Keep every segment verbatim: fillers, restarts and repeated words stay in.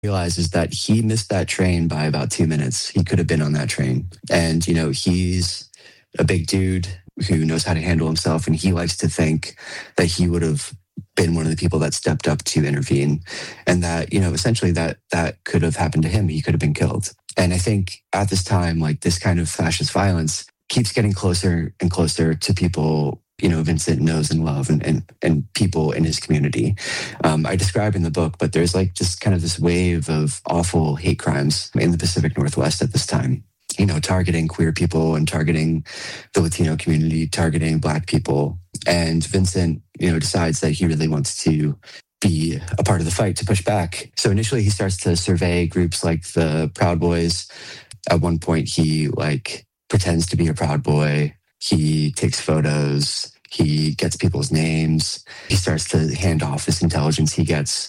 realizes that he missed that train by about two minutes. He could have been on that train. And, you know, he's a big dude who knows how to handle himself. And he likes to think that he would have been one of the people that stepped up to intervene. And that, you know, essentially that that could have happened to him. He could have been killed. And I think at this time, like this kind of fascist violence keeps getting closer and closer to people, you know, Vincent knows and love and, and, and people in his community. Um, I describe in the book, but there's like just kind of this wave of awful hate crimes in the Pacific Northwest at this time, you know, targeting queer people and targeting the Latino community, targeting Black people. And Vincent, you know, decides that he really wants to be a part of the fight to push back. So initially he starts to survey groups like the Proud Boys. At one point he like pretends to be a Proud Boy. He takes photos. He gets people's names. He starts to hand off this intelligence he gets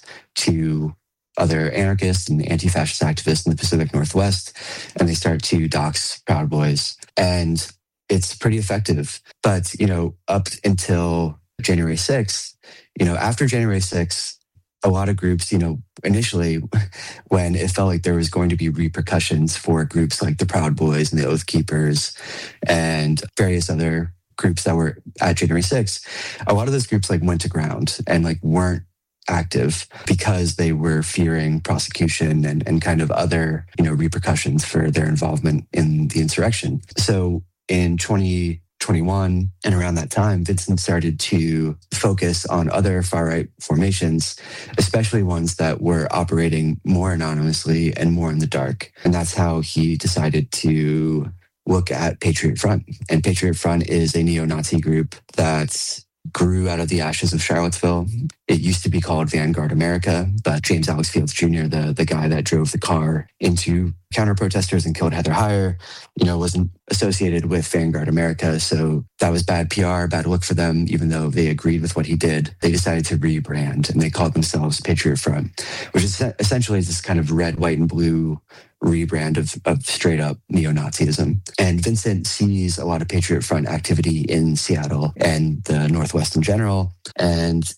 to other anarchists and anti-fascist activists in the Pacific Northwest, and they start to dox Proud Boys. And it's pretty effective. But, you know, up until January sixth, you know, after January sixth, a lot of groups, you know, initially when it felt like there was going to be repercussions for groups like the Proud Boys and the Oath Keepers and various other groups that were at January sixth, a lot of those groups like went to ground and like weren't active because they were fearing prosecution and, and kind of other, you know, repercussions for their involvement in the insurrection. So in twenty twenty-one and around that time, Vincent started to focus on other far-right formations, especially ones that were operating more anonymously and more in the dark. And that's how he decided to look at Patriot Front. And Patriot Front is a neo-Nazi group that grew out of the ashes of Charlottesville. It used to be called Vanguard America, but James Alex Fields Junior, the, the guy that drove the car into counter-protesters and killed Heather Heyer, you know, wasn't associated with Vanguard America. So that was bad P R, bad look for them, even though they agreed with what he did. They decided to rebrand and they called themselves Patriot Front, which is essentially this kind of red, white, and blue rebrand of, of straight up neo-Nazism. And Vincent sees a lot of Patriot Front activity in Seattle and the Northwest in general, and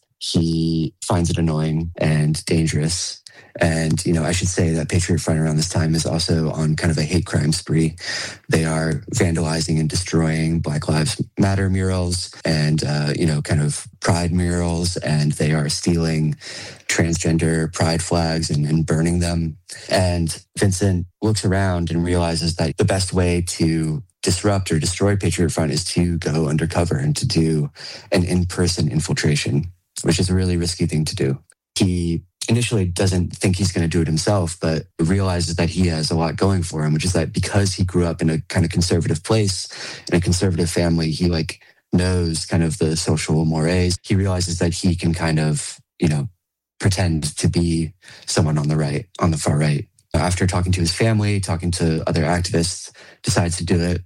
he finds it annoying and dangerous. And, you know, I should say that Patriot Front around this time is also on kind of a hate crime spree. They are vandalizing and destroying Black Lives Matter murals and, uh, you know, kind of pride murals, and they are stealing transgender pride flags and, and burning them. And Vincent looks around and realizes that the best way to disrupt or destroy Patriot Front is to go undercover and to do an in-person infiltration, which is a really risky thing to do. He initially doesn't think he's going to do it himself, but realizes that he has a lot going for him, which is that because he grew up in a kind of conservative place, in a conservative family, he like knows kind of the social mores. He realizes that he can kind of, you know, pretend to be someone on the right, on the far right. After talking to his family, talking to other activists, decides to do it.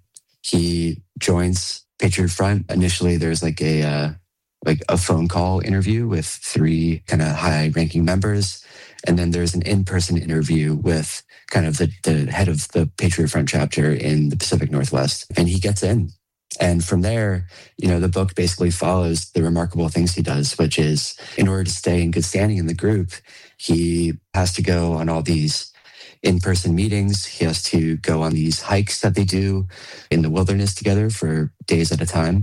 He joins Patriot Front. Initially, there's like a uh, like a phone call interview with three kind of high-ranking members, and then there's an in-person interview with kind of the, the head of the Patriot Front chapter in the Pacific Northwest, and he gets in. And from there, you know, the book basically follows the remarkable things he does, which is in order to stay in good standing in the group, he has to go on all these in-person meetings. He has to go on these hikes that they do in the wilderness together for days at a time.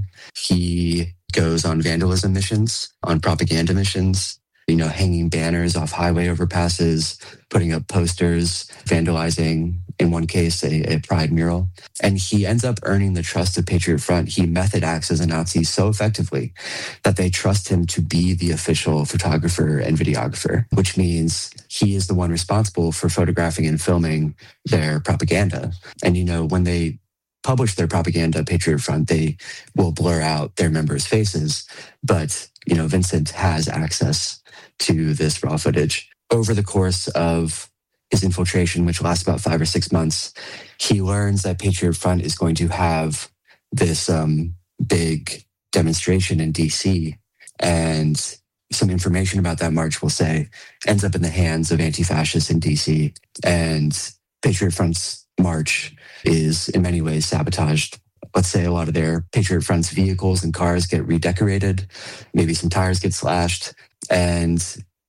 He goes on vandalism missions, on propaganda missions, you know, hanging banners off highway overpasses, putting up posters, vandalizing, in one case, a, a pride mural. And he ends up earning the trust of Patriot Front. He method acts as a Nazi so effectively that they trust him to be the official photographer and videographer, which means he is the one responsible for photographing and filming their propaganda. And, you know, when they publish their propaganda, Patriot Front, they will blur out their members' faces. But, you know, Vincent has access to this raw footage. Over the course of his infiltration, which lasts about five or six months, he learns that Patriot Front is going to have this um, big demonstration in D C, and some information about that march, we'll say, ends up in the hands of anti-fascists in D C, and Patriot Front's march is in many ways sabotaged. Let's say a lot of their Patriot Front's vehicles and cars get redecorated, maybe some tires get slashed, and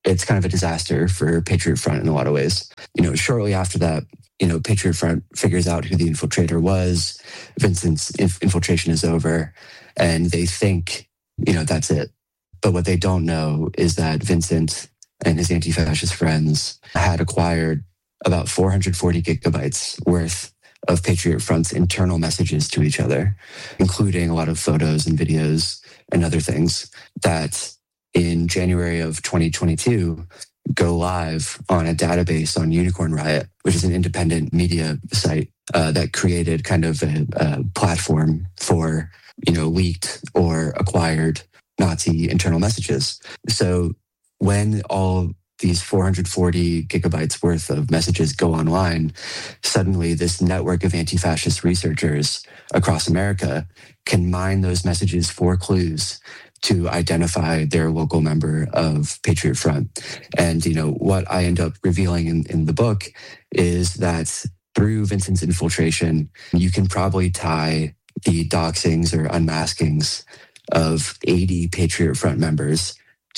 it's kind of a disaster for Patriot Front in a lot of ways. You know, shortly after that, you know, Patriot Front figures out who the infiltrator was. Vincent's inf- infiltration is over, and they think, you know, that's it. But what they don't know is that Vincent and his anti-fascist friends had acquired about four hundred forty gigabytes worth of Patriot Front's internal messages to each other, including a lot of photos and videos and other things that in January of twenty twenty-two go live on a database on Unicorn Riot, which is an independent media site uh, that created kind of a, a platform for, you know, leaked or acquired Nazi internal messages. So when all these four hundred forty gigabytes worth of messages go online, suddenly this network of anti-fascist researchers across America can mine those messages for clues to identify their local member of Patriot Front. And, you know, what I end up revealing in, in the book is that through Vincent's infiltration, you can probably tie the doxings or unmaskings of eighty Patriot Front members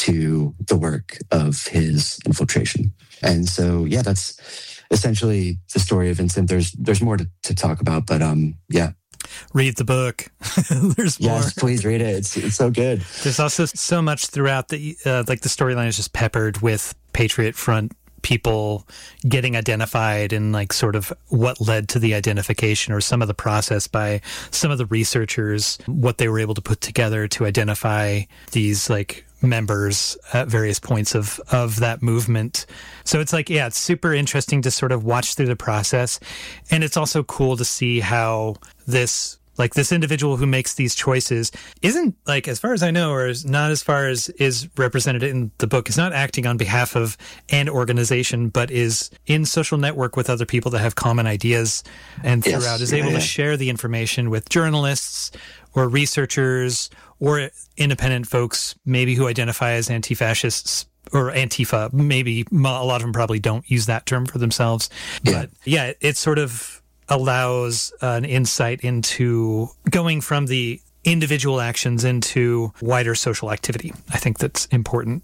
to the work of his infiltration. And so, yeah, that's essentially the story of Vincent. There's there's more to, to talk about, but um, yeah. Read the book. There's more. Yes, please read it. It's it's so good. There's also so much throughout the uh, like the storyline is just peppered with Patriot Front people getting identified and like sort of what led to the identification or some of the process by some of the researchers, what they were able to put together to identify these like members at various points of, of that movement. So it's like, yeah, it's super interesting to sort of watch through the process. And it's also cool to see how this like this individual who makes these choices isn't like, as far as I know, or is not as far as is represented in the book, is not acting on behalf of an organization, but is in social network with other people that have common ideas and throughout yes, is able yeah, yeah. to share the information with journalists or researchers or independent folks, maybe who identify as anti-fascists or Antifa. Maybe a lot of them probably don't use that term for themselves. Yeah. But yeah, it, it sort of allows an insight into going from the individual actions into wider social activity. I think that's important.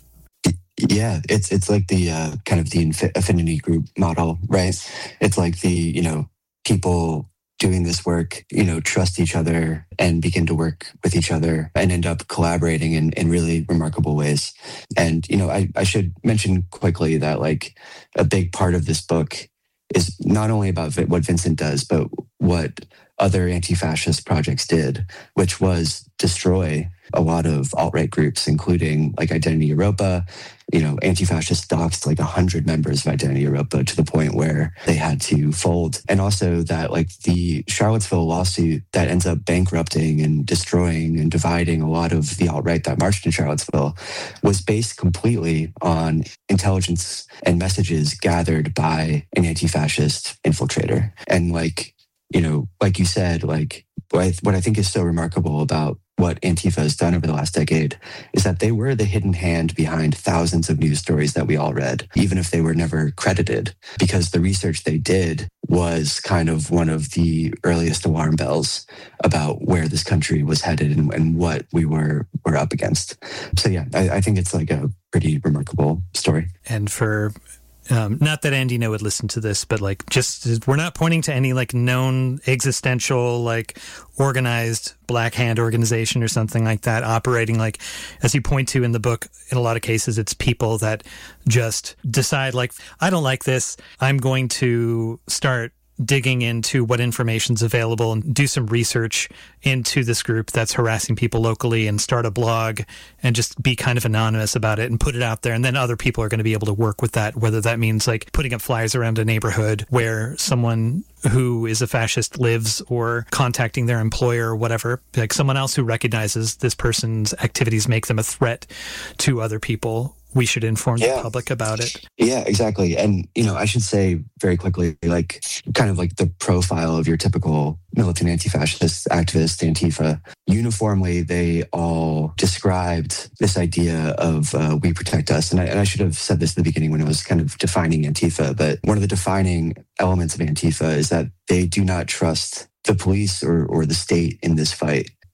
Yeah, it's it's like the uh, kind of the affinity group model, right? It's like the, you know, people doing this work, you know, trust each other and begin to work with each other and end up collaborating in, in really remarkable ways. And, you know, I, I should mention quickly that like a big part of this book is not only about what Vincent does, but what other anti-fascist projects did, which was destroy a lot of alt-right groups, including like Identity Europa. You know, anti-fascists doxed like one hundred members of Identity Europa to the point where they had to fold. And also that like the Charlottesville lawsuit that ends up bankrupting and destroying and dividing a lot of the alt-right that marched in Charlottesville was based completely on intelligence and messages gathered by an anti-fascist infiltrator. And like, you know, like you said, like what I, what I think is so remarkable about what Antifa has done over the last decade is that they were the hidden hand behind thousands of news stories that we all read, even if they were never credited, because the research they did was kind of one of the earliest alarm bells about where this country was headed and, and what we were were up against. So yeah, I, I think it's like a pretty remarkable story. And for Um, not that Andino would listen to this, but like, just we're not pointing to any like known existential, like organized Black Hand organization or something like that operating. Like, as you point to in the book, in a lot of cases, it's people that just decide like, I don't like this. I'm going to start digging into what information's available and do some research into this group that's harassing people locally and start a blog and just be kind of anonymous about it and put it out there. And then other people are going to be able to work with that, whether that means like putting up flyers around a neighborhood where someone who is a fascist lives or contacting their employer or whatever, like someone else who recognizes this person's activities make them a threat to other people. We should inform yeah. the public about it. Yeah, exactly. And, you know, I should say very quickly, like, kind of like the profile of your typical militant anti-fascist activist, Antifa. Uniformly, they all described this idea of uh, we protect us. And I, and I should have said this at the beginning when I was kind of defining Antifa, but one of the defining elements of Antifa is that they do not trust the police or, or the state in this fight.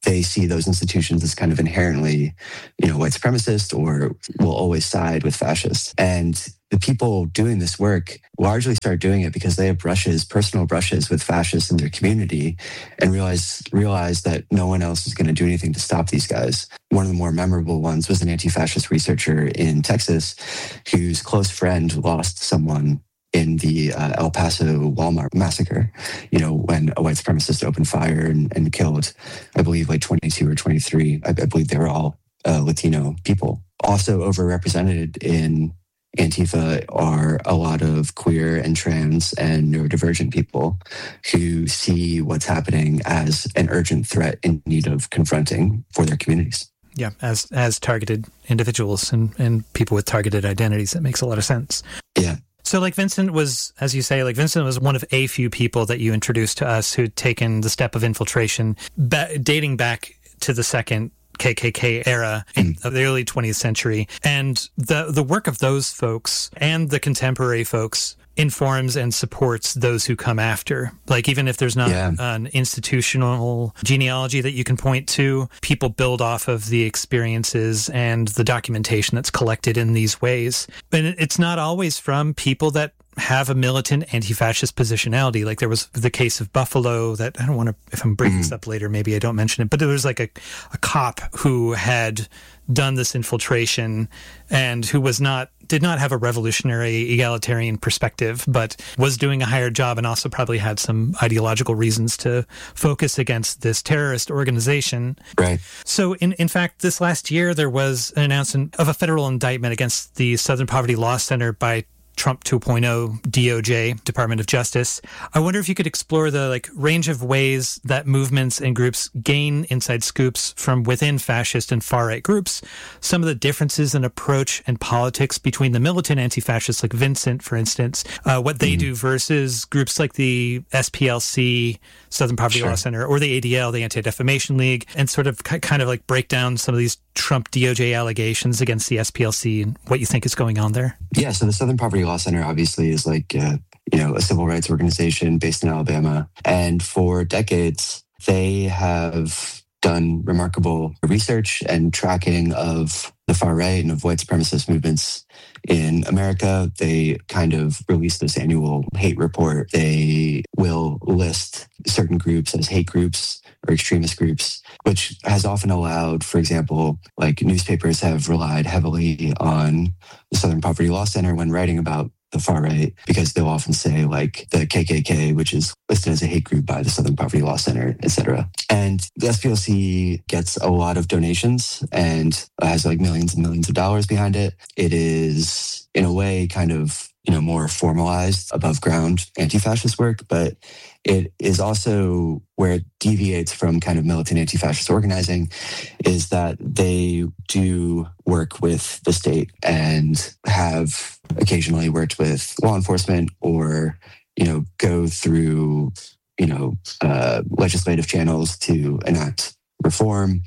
they see those institutions as kind of inherently, you know, white supremacist or will always side with fascists. And the people doing this work largely start doing it because they have brushes, personal brushes with fascists in their community, and realize realize that no one else is going to do anything to stop these guys. One of the more memorable ones was an anti-fascist researcher in Texas whose close friend lost someone in the uh, El Paso Walmart massacre, you know, when a white supremacist opened fire and, and killed, I believe, like twenty-two or twenty-three. I, I believe they were all uh, Latino people. Also overrepresented in Antifa are a lot of queer and trans and neurodivergent people who see what's happening as an urgent threat in need of confronting for their communities. Yeah, as as targeted individuals and, and people with targeted identities, that makes a lot of sense. Yeah. So like Vincent was, as you say, like Vincent was one of a few people that you introduced to us who'd taken the step of infiltration ba- dating back to the second K K K era of the early twentieth century. And the the work of those folks and the contemporary folks informs and supports those who come after. Like, even if there's not yeah. an institutional genealogy that you can point to, people build off of the experiences and the documentation that's collected in these ways. And it's not always from people that have a militant anti-fascist positionality. Like there was the case of Buffalo that, I don't want to, if I'm bringing mm. this up later, maybe I don't mention it, but there was like a, a cop who had done this infiltration and who was not, did not have a revolutionary egalitarian perspective, but was doing a hired job and also probably had some ideological reasons to focus against this terrorist organization. Right. So in, in fact, this last year, there was an announcement of a federal indictment against the Southern Poverty Law Center by Trump two point oh D O J, Department of Justice. I wonder if you could explore the like range of ways that movements and groups gain inside scoops from within fascist and far-right groups, some of the differences in approach and politics between the militant anti-fascists like Vincent, for instance, uh, what they mm. do versus groups like the S P L C, Southern Poverty sure. Law Center, or the A D L, the Anti-Defamation League, and sort of kind of like break down some of these Trump D O J allegations against the S P L C and what you think is going on there. Yeah, so the Southern Poverty Law Center obviously is like, uh, you know, a civil rights organization based in Alabama. And for decades, they have done remarkable research and tracking of the far right and of white supremacist movements in America. They kind of release this annual hate report. They will list certain groups as hate groups or extremist groups, which has often allowed, for example, like newspapers have relied heavily on the Southern Poverty Law Center when writing about the far right, because they'll often say like the K K K, which is listed as a hate group by the Southern Poverty Law Center, et cetera. And the S P L C gets a lot of donations and has like millions and millions of dollars behind it. It is, in a way, kind of, you know, more formalized, above ground anti-fascist work, but it is also where it deviates from kind of militant anti-fascist organizing is that they do work with the state and have occasionally worked with law enforcement or, you know, go through, you know, uh, legislative channels to enact reform,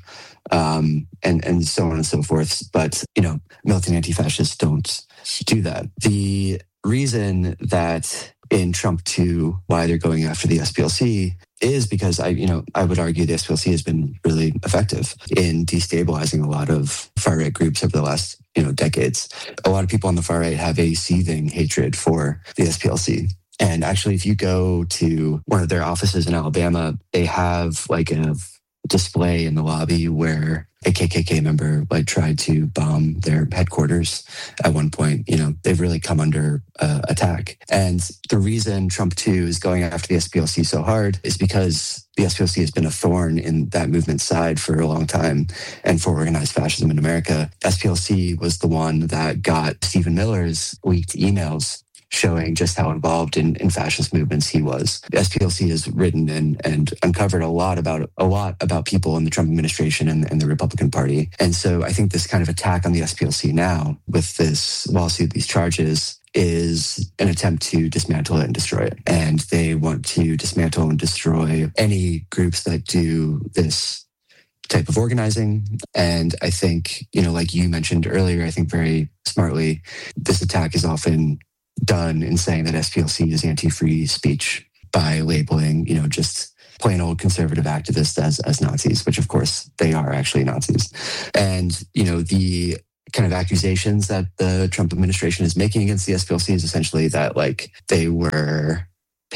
um, and, and so on and so forth. But, you know, militant anti-fascists don't do that. The reason that in Trump two, why they're going after the S P L C is because I, you know, I would argue the S P L C has been really effective in destabilizing a lot of far-right groups over the last, you know, decades. A lot of people on the far right have a seething hatred for the S P L C. And actually, if you go to one of their offices in Alabama, they have like a display in the lobby where a K K K member like tried to bomb their headquarters at one point. You know, they've really come under uh, attack. And the reason Trump two is going after the S P L C so hard is because the S P L C has been a thorn in that movement's side for a long time and for organized fascism in America. S P L C was the one that got Stephen Miller's leaked emails showing just how involved in, in fascist movements he was. The S P L C has written and, and uncovered a lot about a lot about people in the Trump administration and, and the Republican Party. And so I think this kind of attack on the S P L C now with this lawsuit, these charges, is an attempt to dismantle it and destroy it. And they want to dismantle and destroy any groups that do this type of organizing. And I think, you know, like you mentioned earlier, I think very smartly, this attack is often done in saying that S P L C is anti-free speech by labeling, you know, just plain old conservative activists as, as Nazis, which of course they are actually Nazis. And, you know, the kind of accusations that the Trump administration is making against the S P L C is essentially that like they were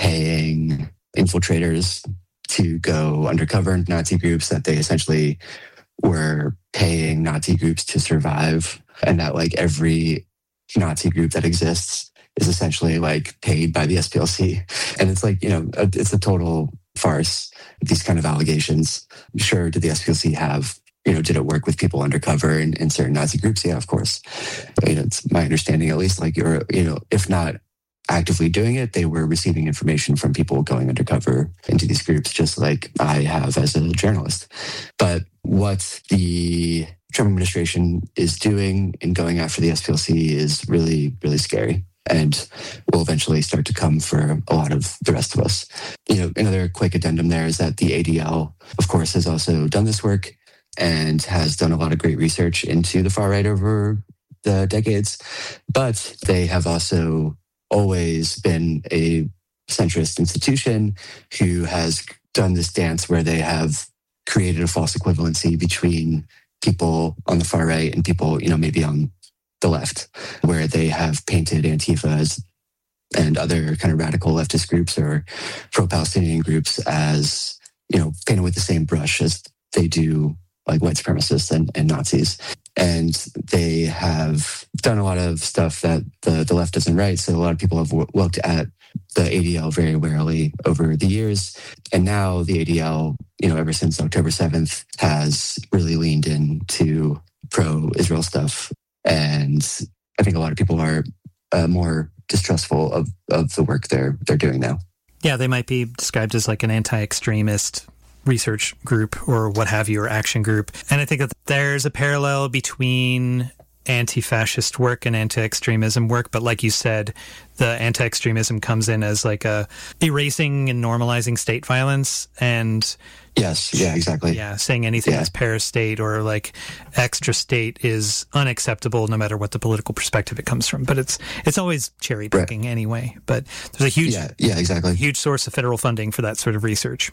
paying infiltrators to go undercover in Nazi groups, that they essentially were paying Nazi groups to survive, and that like every Nazi group that exists is essentially like paid by the S P L C. And it's like, you know, it's a total farce, these kind of allegations. Sure, did the S P L C have, you know, did it work with people undercover in, in certain Nazi groups? Yeah, of course. But, you know, it's my understanding, at least, like you're, you know, if not actively doing it, they were receiving information from people going undercover into these groups, just like I have as a journalist. But what the Trump administration is doing in going after the S P L C is really, really scary, and will eventually start to come for a lot of the rest of us. You know, another quick addendum there is that the A D L, of course, has also done this work and has done a lot of great research into the far right over the decades, but they have also always been a centrist institution who has done this dance where they have created a false equivalency between people on the far right and people, you know, maybe on the left, where they have painted Antifa as, and other kind of radical leftist groups or pro-Palestinian groups as, you know, painted with the same brush as they do like white supremacists and, and Nazis. And they have done a lot of stuff that the, the left doesn't write. So a lot of people have w- looked at the A D L very warily over the years. And now the A D L, you know, ever since October seventh, has really leaned into pro-Israel stuff. And I think a lot of people are uh, more distrustful of, of the work they're they're doing now. Yeah, they might be described as like an anti-extremist research group or what have you, or action group. And I think that there's a parallel between anti-fascist work and anti-extremism work. But like you said, the anti-extremism comes in as like a erasing and normalizing state violence. And yes, yeah, exactly. Yeah, saying anything yeah. that's parastate or like extra state is unacceptable no matter what the political perspective it comes from. But it's it's always cherry picking right. anyway. But there's a huge, yeah, yeah, exactly. huge source of federal funding for that sort of research.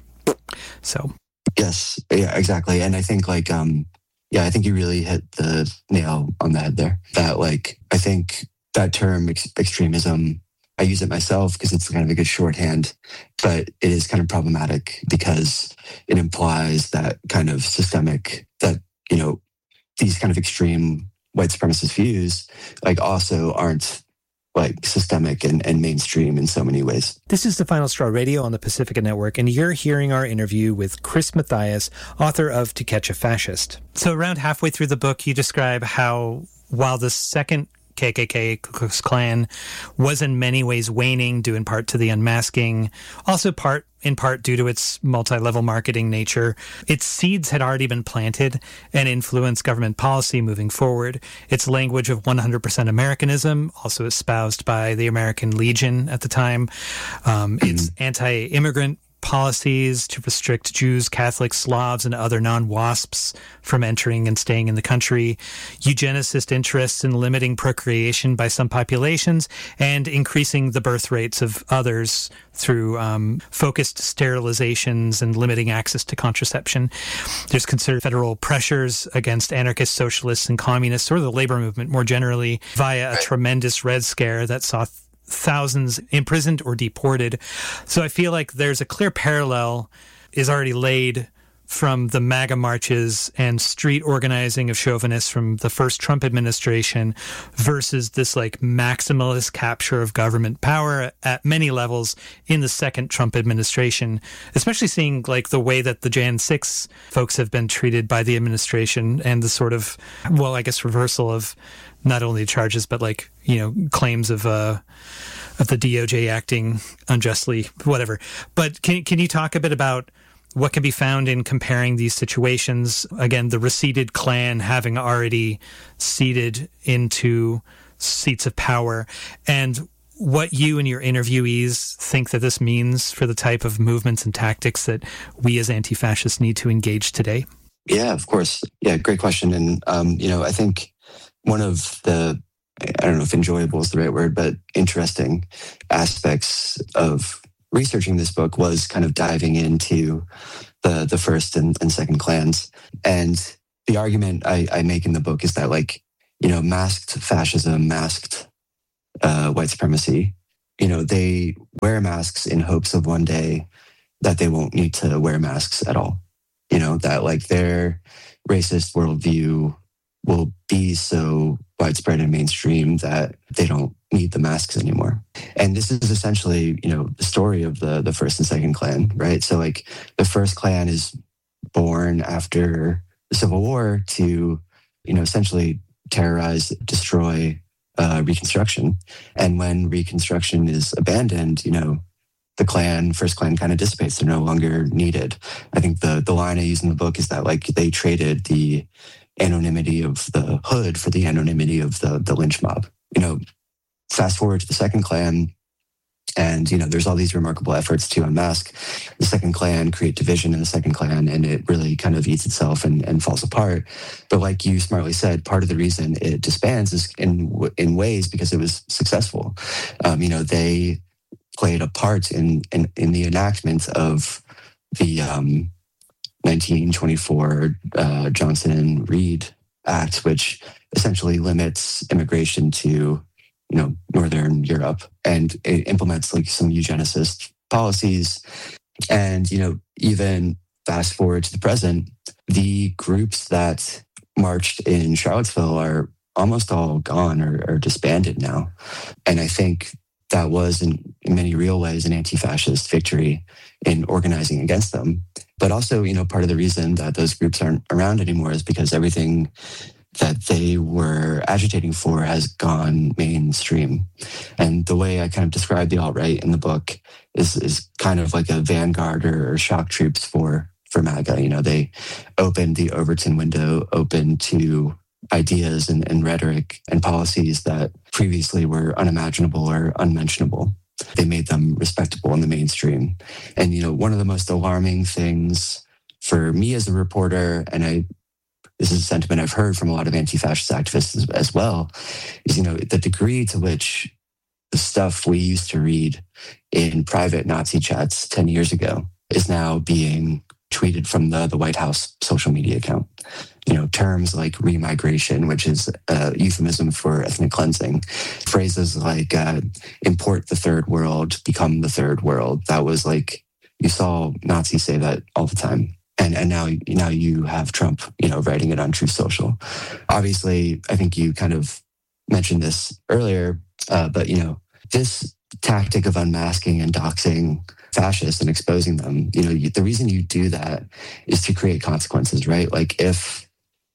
So yes, yeah, exactly. And I think like, um, yeah, I think you really hit the nail on the head there. That like, I think that term ex- extremism, I use it myself because it's kind of a good shorthand, but it is kind of problematic because it implies that kind of systemic, that, you know, these kind of extreme white supremacist views, like also aren't like systemic and, and mainstream in so many ways. This is the Final Straw Radio on the Pacifica Network, and you're hearing our interview with Chris Mathias, author of To Catch a Fascist. So around halfway through the book, you describe how while the second K K K, Ku Klux Klan, was in many ways waning, due in part to the unmasking, also part in part due to its multi-level marketing nature. Its seeds had already been planted and influenced government policy moving forward. Its language of one hundred percent Americanism, also espoused by the American Legion at the time, um, its anti-immigrant policies to restrict Jews, Catholics, Slavs, and other non-WASPs from entering and staying in the country, eugenicist interests in limiting procreation by some populations, and increasing the birth rates of others through um, focused sterilizations and limiting access to contraception. There's considered federal pressures against anarchist socialists and communists, or the labor movement more generally, via a tremendous Red Scare that saw thousands imprisoned or deported. So I feel like there's a clear parallel is already laid from the MAGA marches and street organizing of chauvinists from the first Trump administration versus this like maximalist capture of government power at many levels in the second Trump administration, especially seeing like the way that the January sixth folks have been treated by the administration and the sort of, well, I guess reversal of not only charges, but like, you know, claims of, uh, of the D O J acting unjustly, whatever. But can, can you talk a bit about what can be found in comparing these situations? Again, the receded Klan having already seeded into seats of power, and what you and your interviewees think that this means for the type of movements and tactics that we as anti-fascists need to engage today? Yeah, of course. Yeah, great question. And, um, you know, I think one of the, I don't know if enjoyable is the right word, but interesting aspects of researching this book was kind of diving into the the first and, and second clans. And the argument I, I make in the book is that, like, you know, masked fascism, masked uh, white supremacy, you know, they wear masks in hopes of one day that they won't need to wear masks at all. You know, that like their racist worldview will be so widespread and mainstream that they don't need the masks anymore. And this is essentially, you know, the story of the the first and second clan, right? So like the first clan is born after the Civil War to, you know, essentially terrorize, destroy uh, Reconstruction. And when Reconstruction is abandoned, you know, the clan, first clan kind of dissipates. They're no longer needed. I think the the line I use in the book is that like they traded the anonymity of the hood for the anonymity of the the lynch mob. You know, fast forward to the second clan, and you know, there's all these remarkable efforts to unmask the second clan, create division in the second clan, and it really kind of eats itself and, and falls apart. But like you smartly said, part of the reason it disbands is in in ways because it was successful. Um, you know, they played a part in in, in the enactment of the um, nineteen twenty-four uh, Johnson and Reed Act, which essentially limits immigration to, you know, Northern Europe, and it implements like some eugenicist policies. And, you know, even fast forward to the present, the groups that marched in Charlottesville are almost all gone or, or disbanded now. And I think that was in, in many real ways an anti-fascist victory in organizing against them. But also, you know, part of the reason that those groups aren't around anymore is because everything that they were agitating for has gone mainstream. And the way I kind of describe the alt-right in the book is is kind of like a vanguard or, or shock troops for, for MAGA. You know, they opened the Overton window open to ideas and, and rhetoric and policies that previously were unimaginable or unmentionable. They made them respectable in the mainstream. And, you know, one of the most alarming things for me as a reporter, and I this is a sentiment I've heard from a lot of anti-fascist activists as, as well, is, you know, the degree to which the stuff we used to read in private Nazi chats ten years ago is now being tweeted from the, the White House social media account. You know, terms like remigration, which is a euphemism for ethnic cleansing, phrases like uh, import the third world, become the third world. That was like, you saw Nazis say that all the time. And and now now you have Trump, you know, writing it on Truth Social. Obviously, I think you kind of mentioned this earlier, uh, but, you know, this tactic of unmasking and doxing fascists and exposing them, you know, you, the reason you do that is to create consequences, right? Like if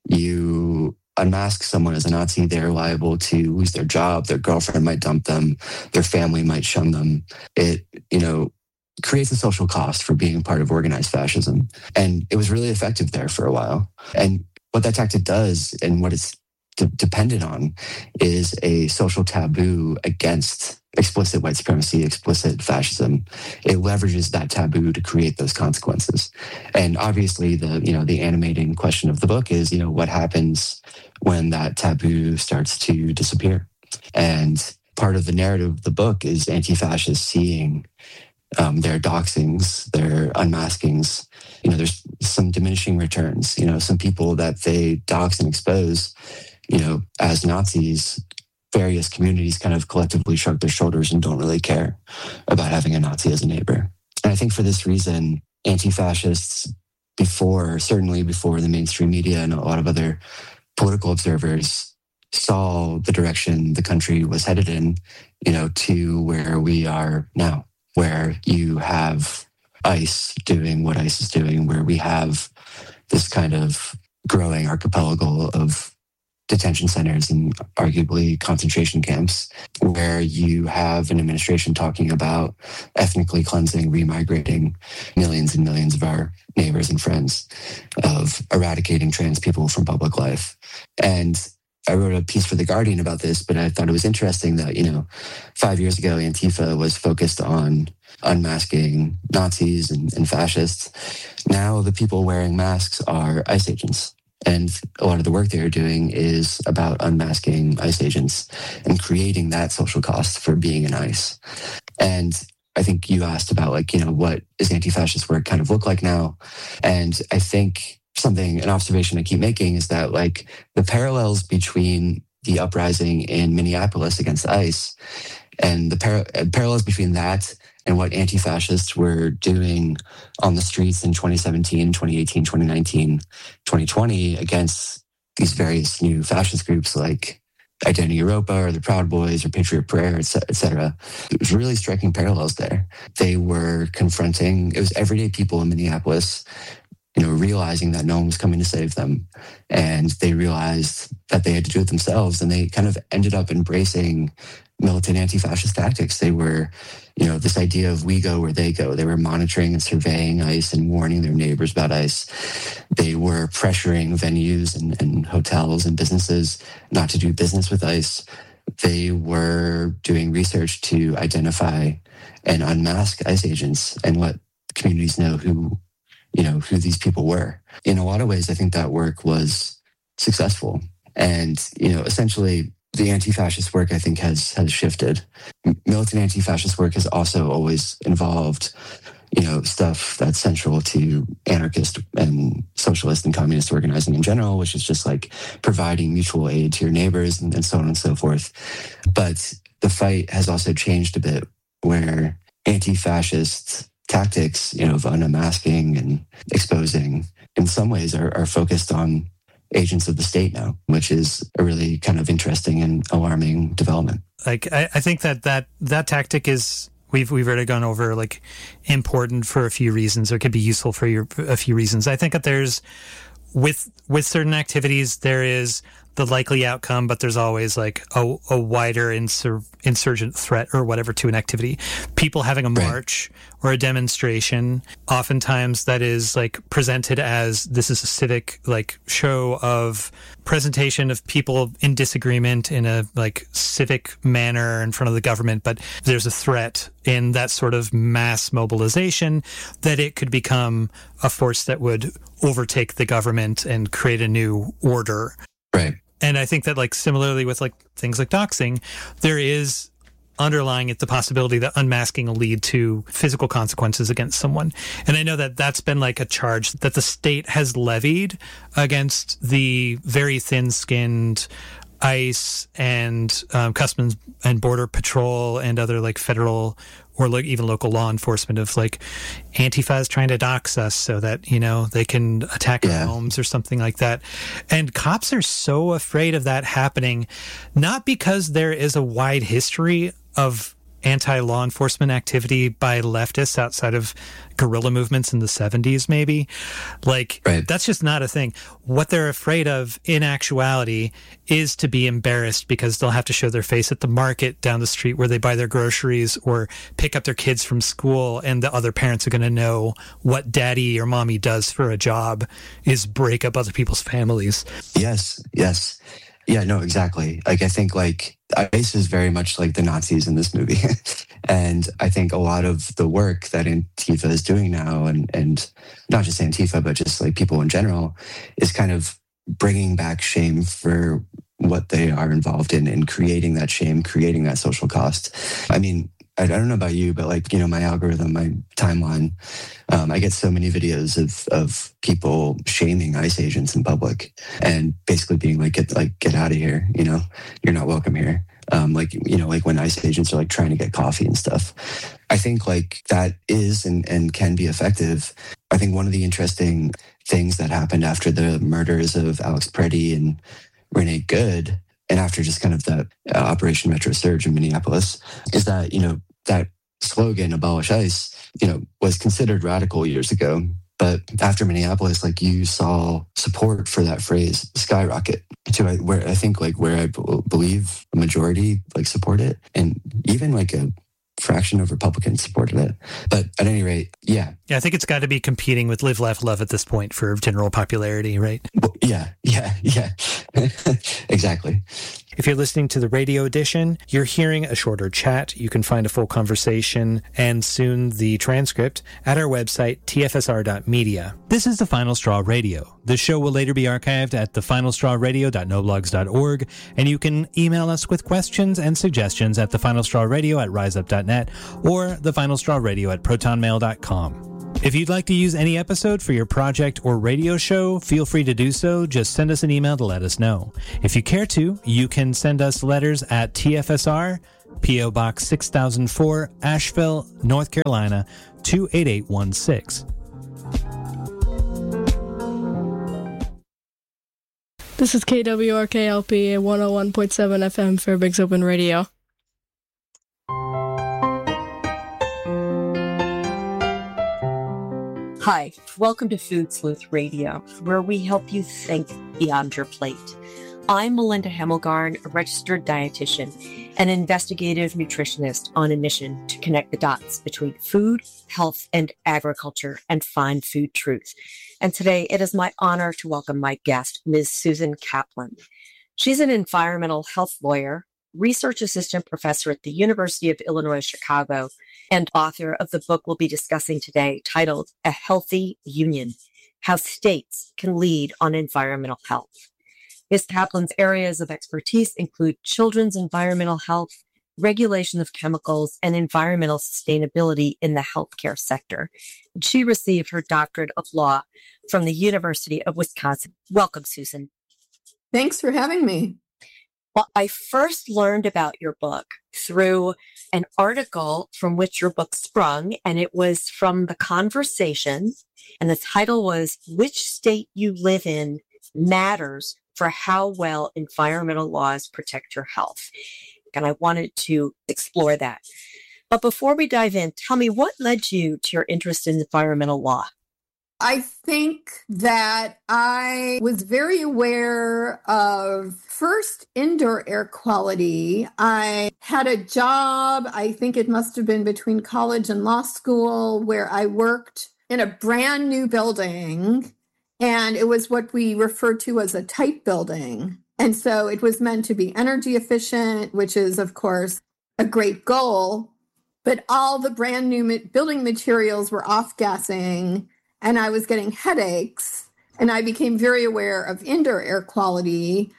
you unmask someone as a Nazi, they're liable to lose their job, their girlfriend might dump them, their family might shun them. It, you know, creates a social cost for being part of organized fascism. And it was really effective there for a while. And what that tactic does and what it's de- dependent on is a social taboo against explicit white supremacy, explicit fascism. It leverages that taboo to create those consequences. And obviously the, you know, the animating question of the book is, you know, what happens when that taboo starts to disappear? And part of the narrative of the book is anti-fascists seeing Um, their doxings, their unmaskings, you know, there's some diminishing returns. You know, some people that they dox and expose, you know, as Nazis, various communities kind of collectively shrug their shoulders and don't really care about having a Nazi as a neighbor. And I think for this reason, anti-fascists before, certainly before the mainstream media and a lot of other political observers saw the direction the country was headed in, you know, to where we are now, where you have ICE doing what ICE is doing, where we have this kind of growing archipelago of detention centers and arguably concentration camps, where you have an administration talking about ethnically cleansing, remigrating millions and millions of our neighbors and friends, of eradicating trans people from public life. And I wrote a piece for The Guardian about this, but I thought it was interesting that, you know, five years ago, Antifa was focused on unmasking Nazis and, and fascists. Now the people wearing masks are ICE agents. And a lot of the work they're doing is about unmasking ICE agents and creating that social cost for being an ICE. And I think you asked about, like, you know, what does anti-fascist work kind of look like now? And I think something, an observation I keep making is that, like, the parallels between the uprising in Minneapolis against ICE and the par- parallels between that and what anti-fascists were doing on the streets in twenty seventeen, twenty eighteen, twenty nineteen, twenty twenty against these various new fascist groups like Identity Europa or the Proud Boys or Patriot Prayer, et cetera. There's really striking parallels there. They were confronting, it was everyday people in Minneapolis, you know, realizing that no one was coming to save them. And they realized that they had to do it themselves. And they kind of ended up embracing militant anti-fascist tactics. They were, you know, this idea of we go where they go. They were monitoring and surveying ICE and warning their neighbors about ICE. They were pressuring venues and, and hotels and businesses not to do business with ICE. They were doing research to identify and unmask ICE agents and let communities know who, you know, who these people were. In a lot of ways, I think that work was successful. And, you know, essentially, the anti-fascist work, I think, has has shifted. Militant anti-fascist work has also always involved, you know, stuff that's central to anarchist and socialist and communist organizing in general, which is just like providing mutual aid to your neighbors and, and so on and so forth. But the fight has also changed a bit, where anti-fascist tactics, you know, of unmasking and exposing, in some ways are, are focused on agents of the state now, which is a really kind of interesting and alarming development. Like, I, I think that, that that tactic is, we've we've already gone over, like, important for a few reasons, or could be useful for your, a few reasons. I think that there's, with with certain activities, there is the likely outcome, but there's always like a, a wider insur- insurgent threat or whatever to an activity. People having a march right. or a demonstration, oftentimes that is like presented as this is a civic like show of presentation of people in disagreement in a like civic manner in front of the government, but there's a threat in that sort of mass mobilization that it could become a force that would overtake the government and create a new order. Right. And I think that, like, similarly with like things like doxing, there is underlying it the possibility that unmasking will lead to physical consequences against someone. And I know that that's been like a charge that the state has levied against the very thin-skinned ICE and um, Customs and Border Patrol and other like federal or like even local law enforcement of like Antifa is trying to dox us so that, you know, they can attack yeah. our homes or something like that. And cops are so afraid of that happening, not because there is a wide history of anti-law enforcement activity by leftists outside of guerrilla movements in the seventies, maybe. Like, right. that's just not a thing. What they're afraid of in actuality is to be embarrassed because they'll have to show their face at the market down the street where they buy their groceries or pick up their kids from school, and the other parents are going to know what daddy or mommy does for a job is break up other people's families. Yes, yes. Yeah, no, exactly. Like, I think, like, ICE is very much like the Nazis in this movie. And I think a lot of the work that Antifa is doing now, and, and not just Antifa, but just, like, people in general, is kind of bringing back shame for what they are involved in and creating that shame, creating that social cost. I mean, I don't know about you, but, like, you know, my algorithm, my timeline, um, I get so many videos of, of people shaming ICE agents in public and basically being like, get, like, get out of here. You know, you're not welcome here. Um, like, you know, like when ICE agents are like trying to get coffee and stuff. I think like that is and, and can be effective. I think one of the interesting things that happened after the murders of Alex Preddy and Renee Good, and after just kind of the uh, Operation Metro Surge in Minneapolis, is that, you know, that slogan, abolish ICE, you know, was considered radical years ago. But after Minneapolis, like, you saw support for that phrase skyrocket to where I think like where I b- believe a majority like support it, and even like a fraction of Republicans supported it. But at any rate, yeah. Yeah, I think it's got to be competing with Live, Laugh, Love at this point for general popularity, right? Well, yeah, yeah, yeah. Exactly. If you're listening to the radio edition, you're hearing a shorter chat. You can find a full conversation and soon the transcript at our website, t f s r dot media. This is The Final Straw Radio. The show will later be archived at the final straw radio dot no blogs dot org, and you can email us with questions and suggestions at the final straw radio at rise up dot net or the final straw radio at proton mail dot com. If you'd like to use any episode for your project or radio show, feel free to do so. Just send us an email to let us know. If you care to, you can send us letters at T F S R, P O Box six thousand four, Asheville, North Carolina, two eight eight one six. This is K W R K L P one oh one point seven F M Fairbanks Open Radio. Hi, welcome to Food Sleuth Radio, where we help you think beyond your plate. I'm Melinda Hemmelgarn, a registered dietitian and investigative nutritionist on a mission to connect the dots between food, health, and agriculture and find food truth. And today it is my honor to welcome my guest, Miz Susan Kaplan. She's an environmental health lawyer, research assistant professor at the University of Illinois, Chicago, and author of the book we'll be discussing today titled A Healthy Union, How States Can Lead on Environmental Health. Miz Kaplan's areas of expertise include children's environmental health, regulation of chemicals, and environmental sustainability in the healthcare sector. She received her doctorate of law from the University of Wisconsin. Welcome, Susan. Thanks for having me. Well, I first learned about your book through an article from which your book sprung, and it was from The Conversation, and the title was Which State You Live In Matters for How Well Environmental Laws Protect Your Health. And I wanted to explore that. But before we dive in, tell me what led you to your interest in environmental law? I think that I was very aware of first indoor air quality. I had a job, I think it must have been between college and law school, where I worked in a brand new building, and it was what we refer to as a type building. And so it was meant to be energy efficient, which is, of course, a great goal. But all the brand new building materials were off-gassing, and I was getting headaches, and I became very aware of indoor air quality.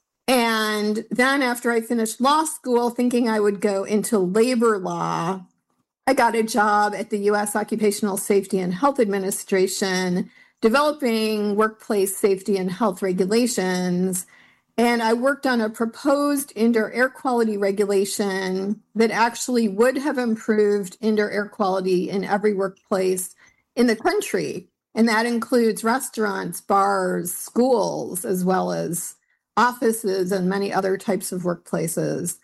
And then after I finished law school, thinking I would go into labor law, I got a job at the U S Occupational Safety and Health Administration, developing workplace safety and health regulations. And I worked on a proposed indoor air quality regulation that actually would have improved indoor air quality in every workplace in the country. And that includes restaurants, bars, schools, as well as offices and many other types of workplaces.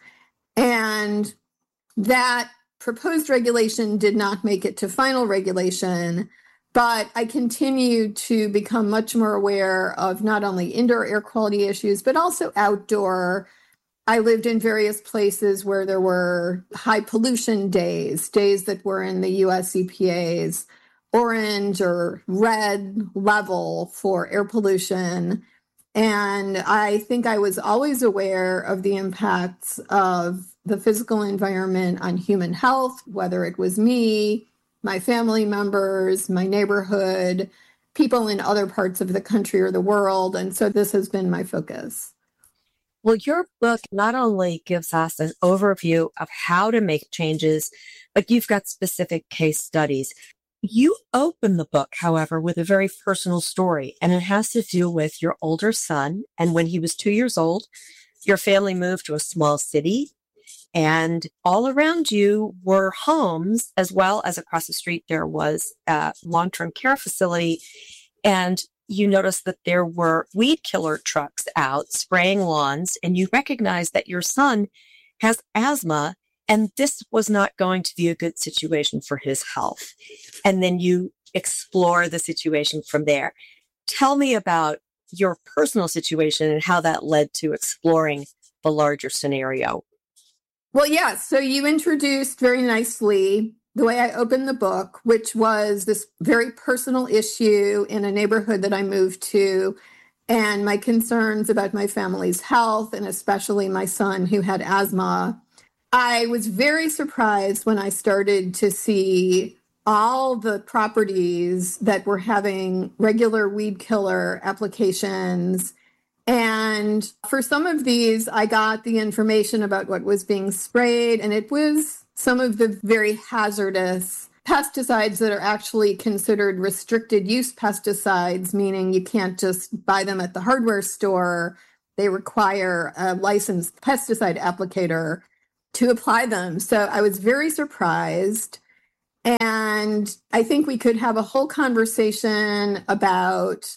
And that proposed regulation did not make it to final regulation, but I continued to become much more aware of not only indoor air quality issues, but also outdoor. I lived in various places where there were high pollution days, days that were in the U S E P A's orange or red level for air pollution. And I think I was always aware of the impacts of the physical environment on human health, whether it was me, my family members, my neighborhood, people in other parts of the country or the world. And so this has been my focus. Well, your book not only gives us an overview of how to make changes, but you've got specific case studies. You open the book, however, with a very personal story, and it has to do with your older son. And when he was two years old, your family moved to a small city, and all around you were homes, as well as across the street there was a long-term care facility. And you noticed that there were weed killer trucks out spraying lawns, and you recognized that your son has asthma, and this was not going to be a good situation for his health. And then you explore the situation from there. Tell me about your personal situation and how that led to exploring the larger scenario. Well, yeah, so you introduced very nicely the way I opened the book, which was this very personal issue in a neighborhood that I moved to, and my concerns about my family's health, and especially my son who had asthma. I was very surprised when I started to see all the properties that were having regular weed killer applications. And for some of these, I got the information about what was being sprayed, and it was some of the very hazardous pesticides that are actually considered restricted use pesticides, meaning you can't just buy them at the hardware store. They require a licensed pesticide applicator to apply them. So I was very surprised. And I think we could have a whole conversation about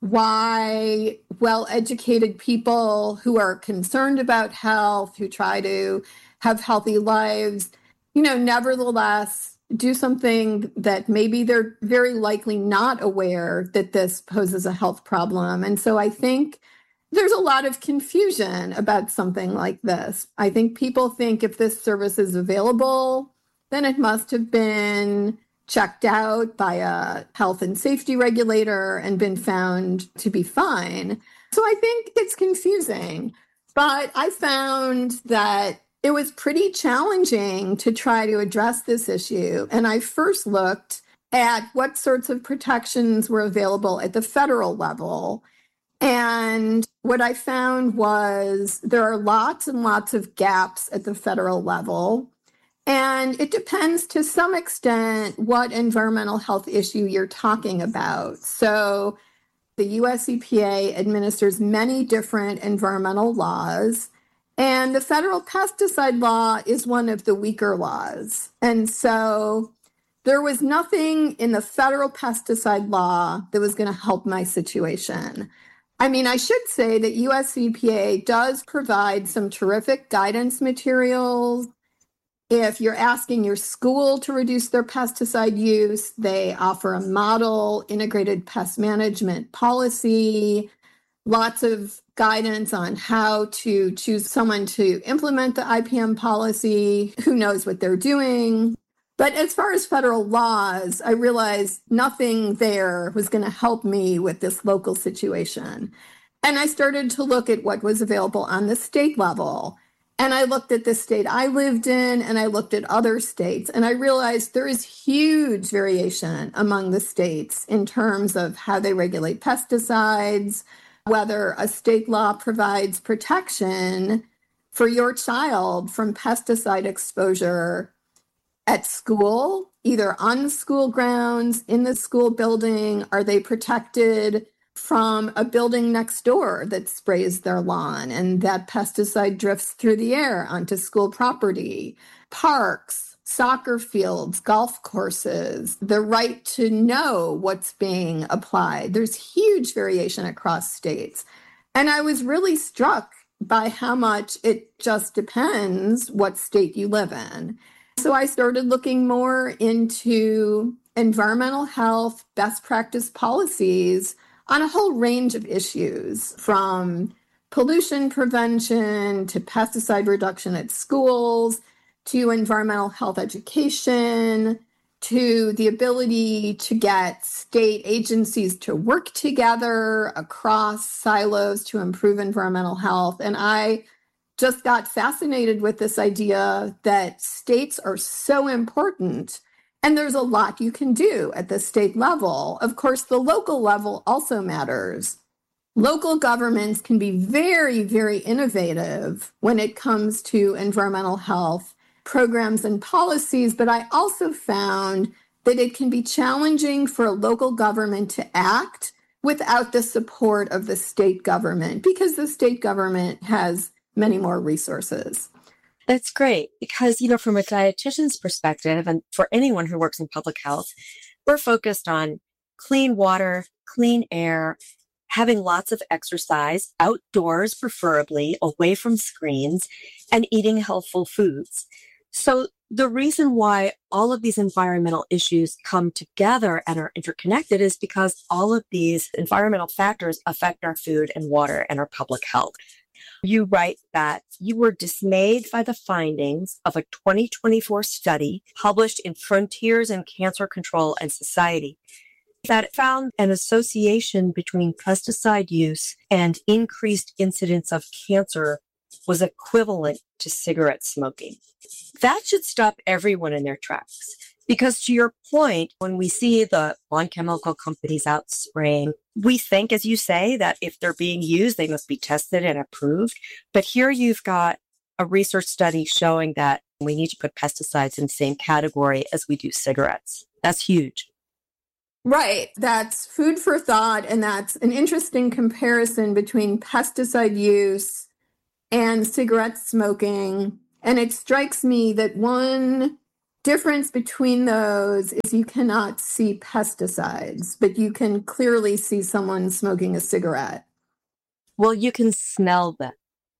why well-educated people who are concerned about health, who try to have healthy lives, you know, nevertheless do something that maybe they're very likely not aware that this poses a health problem. And so I think there's a lot of confusion about something like this. I think people think if this service is available, then it must have been checked out by a health and safety regulator and been found to be fine. So I think it's confusing. But I found that it was pretty challenging to try to address this issue. And I first looked at what sorts of protections were available at the federal level. And what I found was there are lots and lots of gaps at the federal level. And it depends to some extent what environmental health issue you're talking about. So the U S E P A administers many different environmental laws, and the federal pesticide law is one of the weaker laws. And so there was nothing in the federal pesticide law that was going to help my situation. I mean, I should say that U S E P A does provide some terrific guidance materials. If you're asking your school to reduce their pesticide use, they offer a model integrated pest management policy, lots of guidance on how to choose someone to implement the I P M policy, who knows what they're doing. But as far as federal laws, I realized nothing there was going to help me with this local situation. And I started to look at what was available on the state level. And I looked at the state I lived in, and I looked at other states, and I realized there is huge variation among the states in terms of how they regulate pesticides, whether a state law provides protection for your child from pesticide exposure at school, either on school grounds, in the school building. Are they protected from a building next door that sprays their lawn and that pesticide drifts through the air onto school property? Parks, soccer fields, golf courses, the right to know what's being applied. There's huge variation across states. And I was really struck by how much it just depends what state you live in. So I started looking more into environmental health, best practice policies on a whole range of issues, from pollution prevention to pesticide reduction at schools, to environmental health education, to the ability to get state agencies to work together across silos to improve environmental health. And I just got fascinated with this idea that states are so important. And there's a lot you can do at the state level. Of course, the local level also matters. Local governments can be very, very innovative when it comes to environmental health programs and policies, but I also found that it can be challenging for a local government to act without the support of the state government, because the state government has many more resources. That's great because, you know, from a dietitian's perspective, and for anyone who works in public health, we're focused on clean water, clean air, having lots of exercise, outdoors preferably, away from screens, and eating healthful foods. So the reason why all of these environmental issues come together and are interconnected is because all of these environmental factors affect our food and water and our public health. You write that you were dismayed by the findings of a twenty twenty-four study published in Frontiers in Cancer Control and Society that found an association between pesticide use and increased incidence of cancer was equivalent to cigarette smoking. That should stop everyone in their tracks, Because to your point, when we see the lawn chemical companies out spraying, we think, as you say, that if they're being used, they must be tested and approved. But here you've got a research study showing that we need to put pesticides in the same category as we do cigarettes. That's huge. Right. That's food for thought. And that's an interesting comparison between pesticide use and cigarette smoking. And it strikes me that one difference between those is you cannot see pesticides, but you can clearly see someone smoking a cigarette. Well, you can smell them.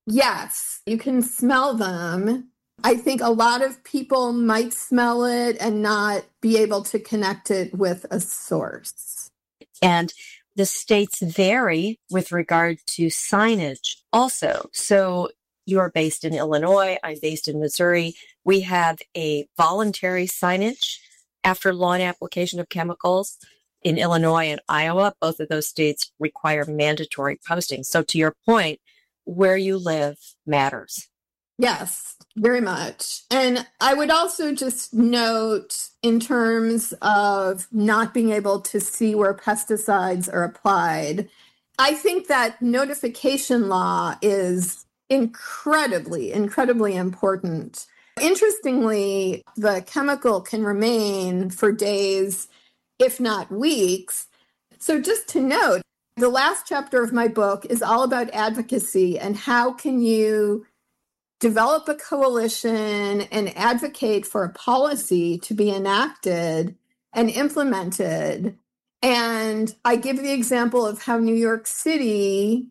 Yes, you can smell them. I think a lot of people might smell it and not be able to connect it with a source. And the states vary with regard to signage also. So you're based in Illinois, I'm based in Missouri. We have a voluntary signage after lawn application of chemicals. In Illinois and Iowa, both of those states require mandatory posting. So to your point, where you live matters. Yes, very much. And I would also just note in terms of not being able to see where pesticides are applied, I think that notification law is incredibly, incredibly important. Interestingly, the chemical can remain for days, if not weeks. So just to note, the last chapter of my book is all about advocacy and how can you develop a coalition and advocate for a policy to be enacted and implemented. And I give the example of how New York City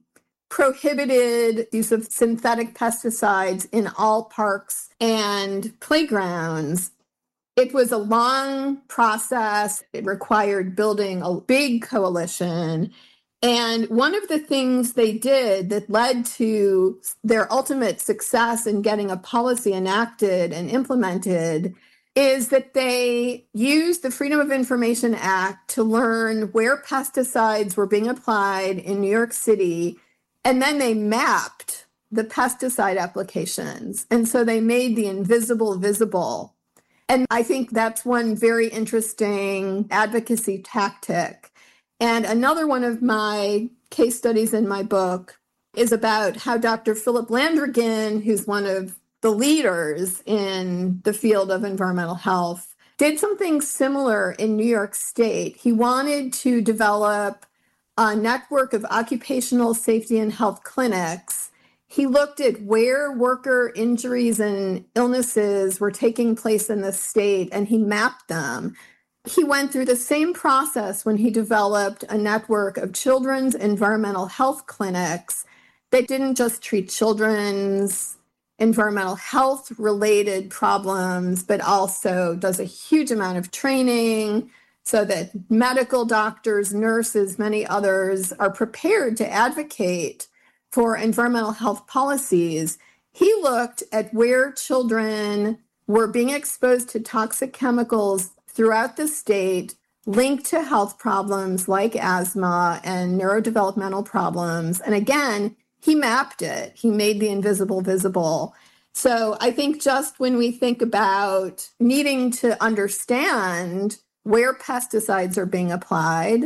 prohibited use of synthetic pesticides in all parks and playgrounds. It was a long process. It required building a big coalition. And one of the things they did that led to their ultimate success in getting a policy enacted and implemented is that they used the Freedom of Information Act to learn where pesticides were being applied in New York City. And then they mapped the pesticide applications. And so they made the invisible visible. And I think that's one very interesting advocacy tactic. And another one of my case studies in my book is about how Doctor Philip Landrigan, who's one of the leaders in the field of environmental health, did something similar in New York State. He wanted to develop a network of occupational safety and health clinics. He looked at where worker injuries and illnesses were taking place in the state, and he mapped them. He went through the same process when he developed a network of children's environmental health clinics that didn't just treat children's environmental health related problems, but also does a huge amount of training so that medical doctors, nurses, many others are prepared to advocate for environmental health policies. He looked at where children were being exposed to toxic chemicals throughout the state, linked to health problems like asthma and neurodevelopmental problems. And again, he mapped it. He made the invisible visible. So I think just when we think about needing to understand where pesticides are being applied,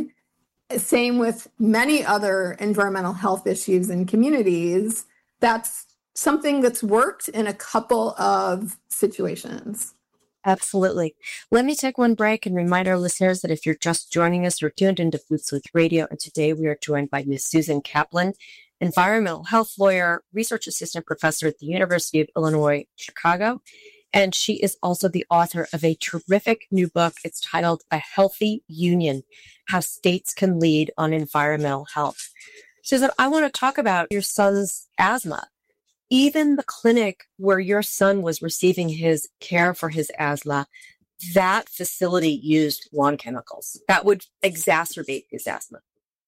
same with many other environmental health issues in communities, that's something that's worked in a couple of situations. Absolutely. Let me take one break and remind our listeners that if you're just joining us, you're tuned into Food Sleuth Radio. And today we are joined by Miz Susan Kaplan, environmental health lawyer, research assistant professor at the University of Illinois, Chicago. And she is also the author of a terrific new book. It's titled A Healthy Union, How States Can Lead on Environmental Health. Susan, I want to talk about your son's asthma. Even the clinic where your son was receiving his care for his asthma, that facility used lawn chemicals that would exacerbate his asthma.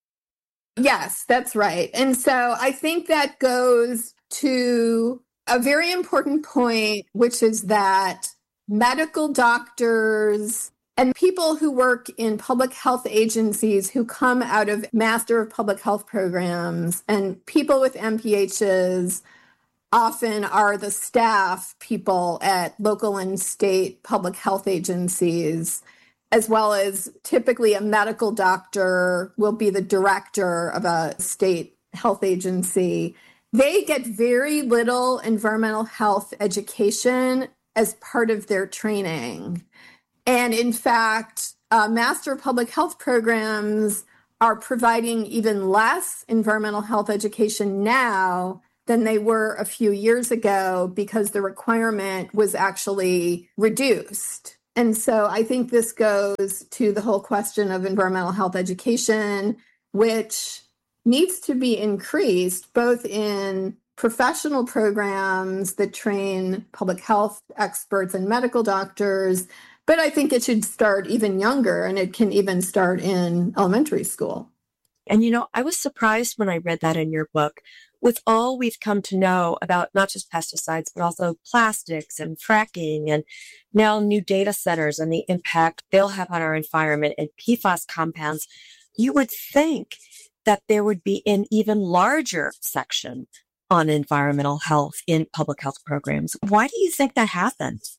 Yes, that's right. And so I think that goes to a very important point, which is that medical doctors and people who work in public health agencies who come out of Master of Public Health programs and people with M P Hs often are the staff people at local and state public health agencies, as well as typically a medical doctor will be the director of a state health agency. They get very little environmental health education as part of their training. And in fact, uh, master public health programs are providing even less environmental health education now than they were a few years ago because the requirement was actually reduced. And so I think this goes to the whole question of environmental health education, which needs to be increased both in professional programs that train public health experts and medical doctors, but I think it should start even younger, and it can even start in elementary school. And, you know, I was surprised when I read that in your book, with all we've come to know about not just pesticides, but also plastics and fracking and now new data centers and the impact they'll have on our environment and P FAS compounds. You would think that there would be an even larger section on environmental health in public health programs. Why do you think that happens?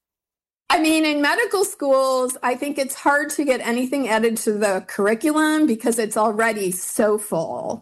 I mean, in medical schools, I think it's hard to get anything added to the curriculum because it's already so full.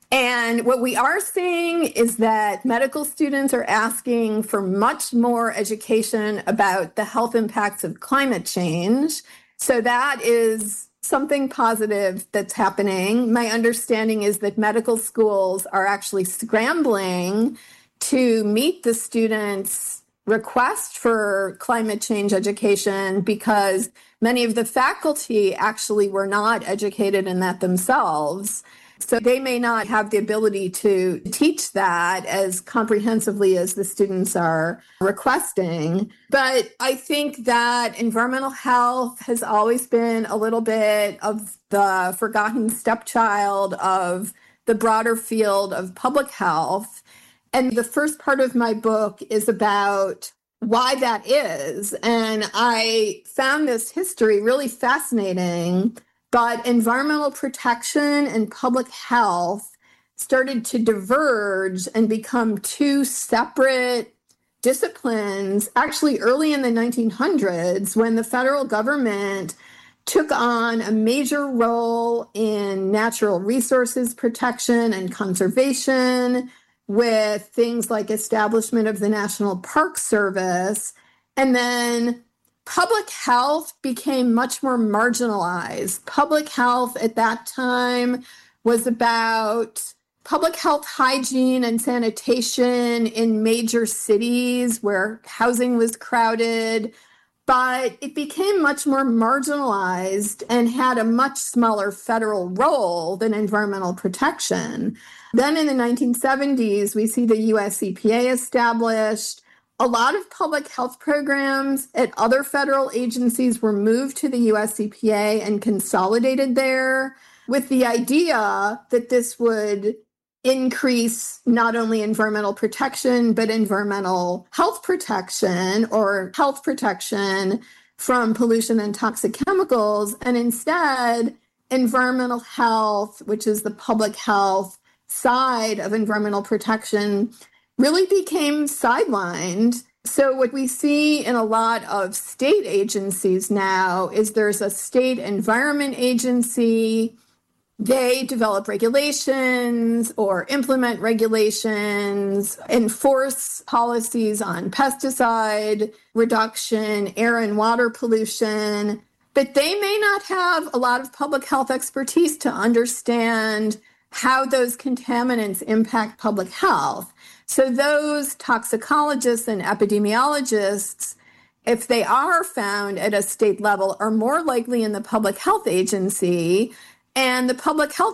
And what we are seeing is that medical students are asking for much more education about the health impacts of climate change. So that is something positive that's happening. My understanding is that medical schools are actually scrambling to meet the students' request for climate change education because many of the faculty actually were not educated in that themselves. So they may not have the ability to teach that as comprehensively as the students are requesting. But I think that environmental health has always been a little bit of the forgotten stepchild of the broader field of public health. And the first part of my book is about why that is. And I found this history really fascinating. But environmental protection and public health started to diverge and become two separate disciplines actually early in the nineteen hundreds when the federal government took on a major role in natural resources protection and conservation with things like establishment of the National Park Service. And then public health became much more marginalized. Public health at that time was about public health hygiene and sanitation in major cities where housing was crowded, but it became much more marginalized and had a much smaller federal role than environmental protection. Then in the nineteen seventies, we see the U S E P A established. A lot of public health programs at other federal agencies were moved to the U S E P A and consolidated there with the idea that this would increase not only environmental protection, but environmental health protection or health protection from pollution and toxic chemicals. And instead, environmental health, which is the public health side of environmental protection, really became sidelined. So what we see in a lot of state agencies now is there's a state environment agency. They develop regulations or implement regulations, enforce policies on pesticide reduction, air and water pollution, but they may not have a lot of public health expertise to understand how those contaminants impact public health. So those toxicologists and epidemiologists, if they are found at a state level, are more likely in the public health agency. And the public health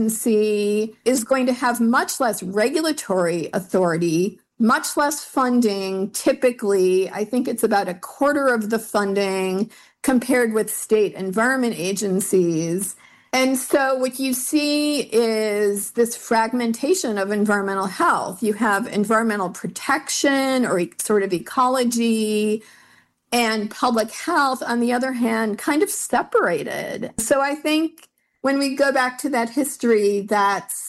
agency is going to have much less regulatory authority, much less funding. Typically, I think it's about a quarter of the funding compared with state environment agencies. And so what you see is this fragmentation of environmental health. You have environmental protection or e- sort of ecology and public health, on the other hand, kind of separated. So I think when we go back to that history, that's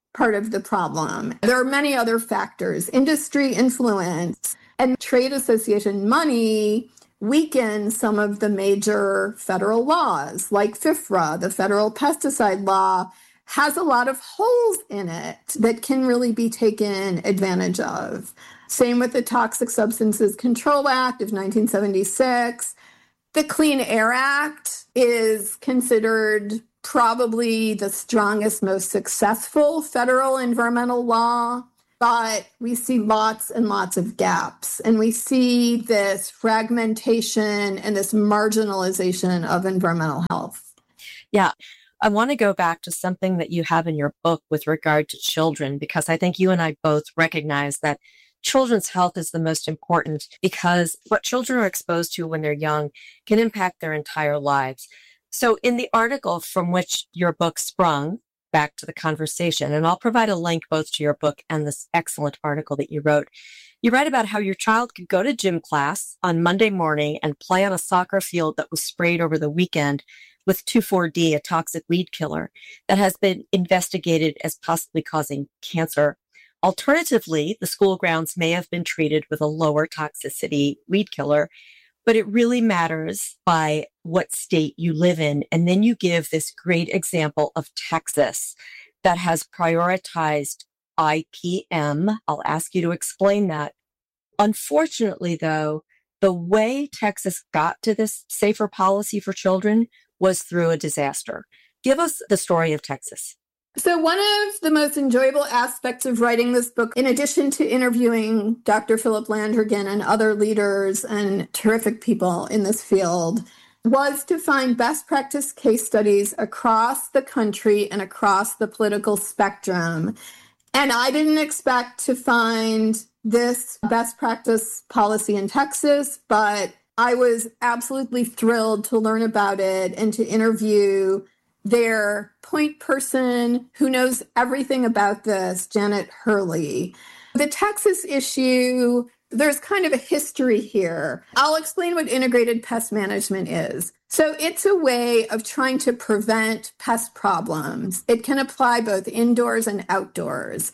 part of the problem. There are many other factors. Industry influence and trade association money weaken some of the major federal laws, like FIFRA, the federal pesticide law, has a lot of holes in it that can really be taken advantage of. Same with the Toxic Substances Control Act of nineteen seventy-six. The Clean Air Act is considered probably the strongest, most successful federal environmental law, but we see lots and lots of gaps. And we see this fragmentation and this marginalization of environmental health. Yeah. I want to go back to something that you have in your book with regard to children, because I think you and I both recognize that children's health is the most important, because what children are exposed to when they're young can impact their entire lives. So in the article from which your book sprung, back to the conversation, and I'll provide a link both to your book and this excellent article that you wrote, you write about how your child could go to gym class on Monday morning and play on a soccer field that was sprayed over the weekend with two four D, a toxic weed killer that has been investigated as possibly causing cancer. Alternatively, the school grounds may have been treated with a lower toxicity weed killer, but it really matters by what state you live in. And then you give this great example of Texas that has prioritized I P M. I'll ask you to explain that. Unfortunately, though, the way Texas got to this safer policy for children was through a disaster. Give us the story of Texas. So one of the most enjoyable aspects of writing this book, in addition to interviewing Doctor Philip Landrigan and other leaders and terrific people in this field, was to find best practice case studies across the country and across the political spectrum. And I didn't expect to find this best practice policy in Texas, but I was absolutely thrilled to learn about it and to interview their point person who knows everything about this, Janet Hurley. The Texas issue, there's kind of a history here. I'll explain what integrated pest management is. So it's a way of trying to prevent pest problems. It can apply both indoors and outdoors.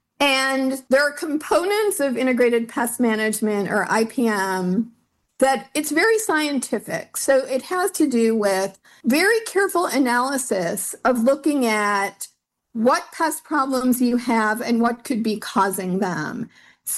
And there are components of integrated pest management, or I P M, that it's very scientific. So it has to do with very careful analysis of looking at what pest problems you have and what could be causing them.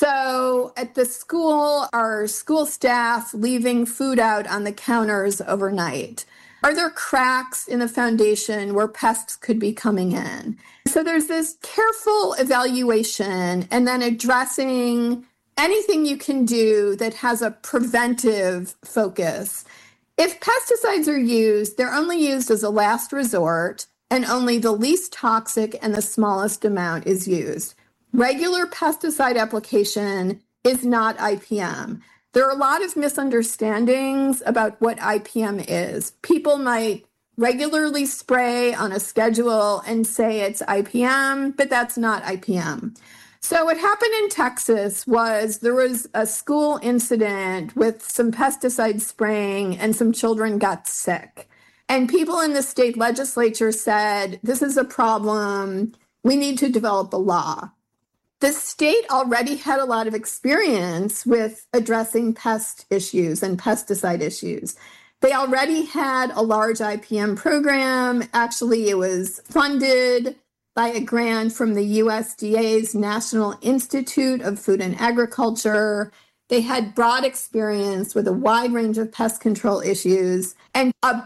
So at the school, are school staff leaving food out on the counters overnight? Are there cracks in the foundation where pests could be coming in? So there's this careful evaluation and then addressing anything you can do that has a preventive focus. If pesticides are used, they're only used as a last resort, and only the least toxic and the smallest amount is used. Regular pesticide application is not I P M. There are a lot of misunderstandings about what I P M is. People might regularly spray on a schedule and say it's I P M, but that's not I P M. So what happened in Texas was there was a school incident with some pesticide spraying and some children got sick. And people in the state legislature said, this is a problem. We need to develop a law. The state already had a lot of experience with addressing pest issues and pesticide issues. They already had a large I P M program. Actually, it was funded by a grant from the U S D A's National Institute of Food and Agriculture. They had broad experience with a wide range of pest control issues, and a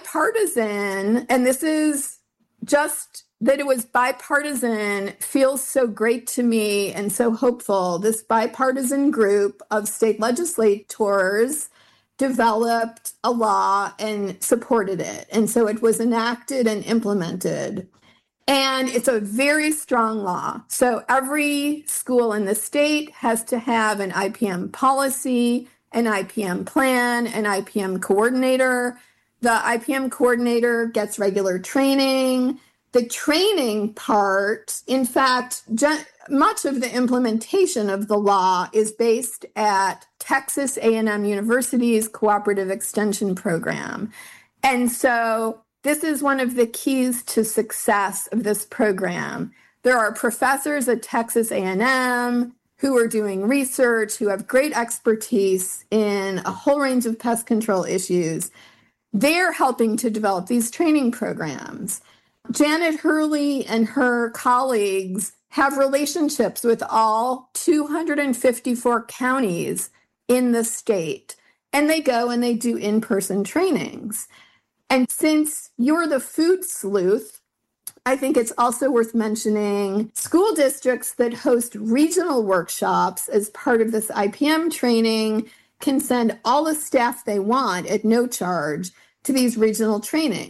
bipartisan, and this is just that it was bipartisan feels so great to me and so hopeful. This bipartisan group of state legislators developed a law and supported it. And so it was enacted and implemented. And it's a very strong law. So every school in the state has to have an I P M policy, an I P M plan, an I P M coordinator. The I P M coordinator gets regular training. The training part, in fact, gen- much of the implementation of the law is based at Texas A and M University's Cooperative Extension Program. And so this is one of the keys to success of this program. There are professors at Texas A and M who are doing research, who have great expertise in a whole range of pest control issues. They're helping to develop these training programs. Janet Hurley and her colleagues have relationships with all two hundred fifty-four counties in the state, and they go and they do in-person trainings. And since you're the food sleuth, I think it's also worth mentioning school districts that host regional workshops as part of this I P M training can send all the staff they want at no charge to these regional trainings.